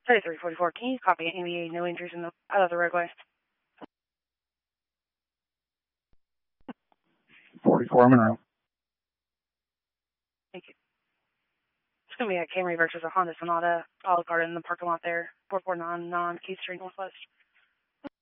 3344, can you copy any no injuries in the out of the roadway? 44 Monroe. Thank you. It's going to be a Camry versus a Honda Sonata, Olive Garden in the parking lot there, 4499 Keith Street Northwest.